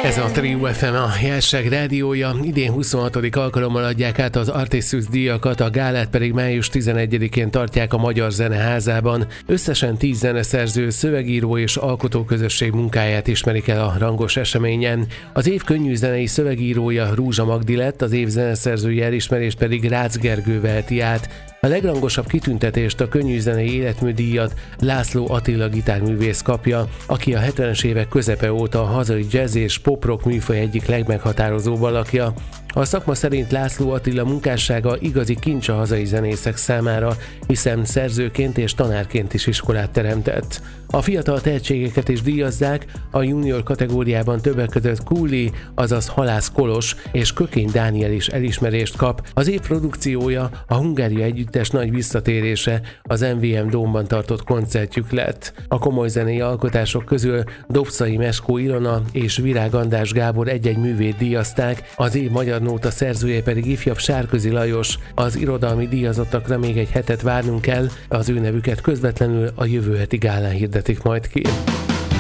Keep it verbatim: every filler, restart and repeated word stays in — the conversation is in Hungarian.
Ez a Trio ef em, a Jelság rádiója. Idén huszonhatodik alkalommal adják át az Artistus díjakat, a gálát pedig május tizenegyedikén tartják a Magyar Zeneházában. Összesen tíz zeneszerző, szövegíró és alkotóközösség munkáját ismerik el a rangos eseményen. Az év könnyű zenei szövegírója Rúzsa Magdi lett, az év zeneszerzői elismerést pedig Rácz Gergő veheti át. A legrangosabb kitüntetést, a könnyű zenei életműdíjat László Attila gitárművész kapja, aki a hetvenes évek közepe óta a hazai jazz és pop-rock műfaj egyik legmeghatározóbb alakja. A szakma szerint László Attila munkássága igazi kincs a hazai zenészek számára, hiszen szerzőként és tanárként is iskolát teremtett. A fiatal tehetségeket is díjazzák, a junior kategóriában többek között Kúli, azaz Halász Kolos és Kökény Dániel is elismerést kap. Az év produkciója a Hungária együttes nagy visszatérése, az em vé em Dómban tartott koncertjük lett. A komoly zenei alkotások közül Dobszai Meskó Ilona és Virág András Gábor egy-egy művét díjazták, az év magyar nóta szerzője pedig ifjabb Sárközi Lajos. Az irodalmi díjazottakra még egy hetet várnunk kell, az ő nevüket közvetlenül a jövő heti gálán hirdetik majd ki.